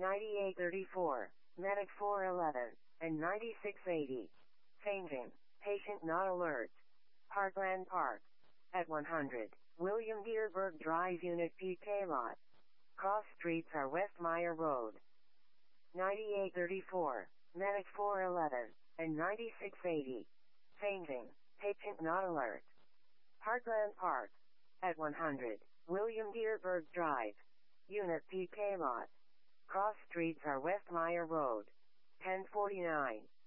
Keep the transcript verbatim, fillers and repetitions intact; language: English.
ninety-eight thirty-four, Medic four eleven, and ninety-six eighty. Fainting. Patient not alert. Heartland Park. At one hundred, William Dearberg Drive Unit P K Lot. Cross streets are West Meyer Road. ninety-eight thirty-four, Medic four eleven, and ninety-six eighty. Fainting. Patient not alert. Heartland Park. At one hundred, William Dearberg Drive. Unit P K Lot. Cross streets are West Meyer Road. ten forty-nine.